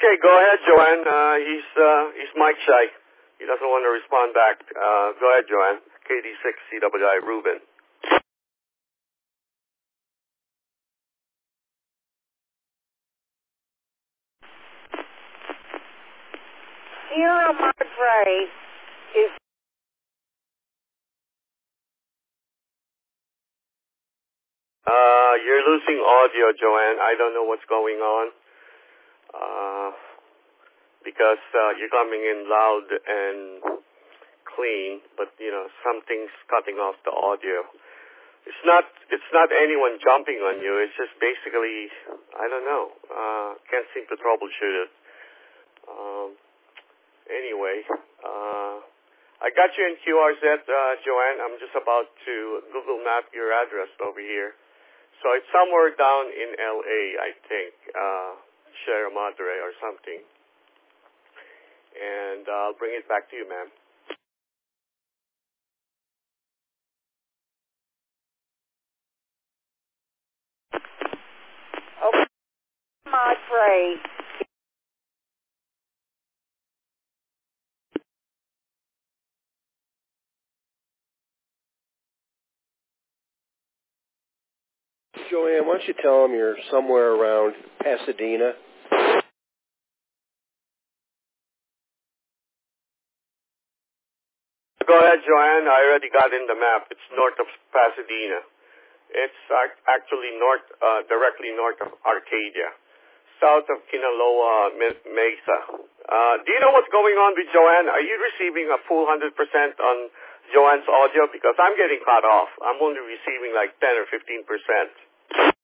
Okay, go ahead, Joanne. He's mic shy. He doesn't want to respond back. Go ahead, Joanne. KD6 CWI Ruben. Sierra Madre is You're losing audio, Joanne. I don't know what's going on. Because you're coming in loud and clean, but something's cutting off the audio. It's not anyone jumping on you. It's just basically, I don't know. Can't seem to troubleshoot it. Anyway, I got you in QRZ, Joanne. I'm just about to Google map your address over here. So it's somewhere down in LA, I think, Sierra Madre or something. And I'll bring it back to you, ma'am. okay. Madre. Joanne, why don't you tell them you're somewhere around Pasadena? Go ahead, Joanne. I already got in the map. It's north of Pasadena. It's actually directly north of Arcadia, south of Kinaloa Mesa. Do you know what's going on with Joanne? Are you receiving a full 100% on Joanne's audio? Because I'm getting cut off. I'm only receiving like 10 or 15%.